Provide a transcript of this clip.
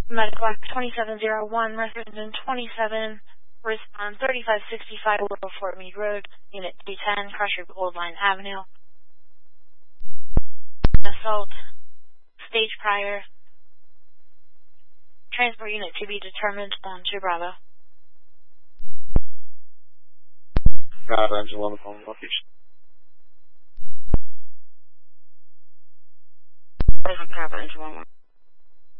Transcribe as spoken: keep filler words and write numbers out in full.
Medical Act twenty-seven oh one, resident twenty-seven, respond thirty-five sixty-five Little Fort Meade Road, Unit two ten, Crusher Gold Line Avenue. Assault, stage prior. Transport unit to be determined on to Bravo. Bravo, engine one, phone location. Bravo, engine one.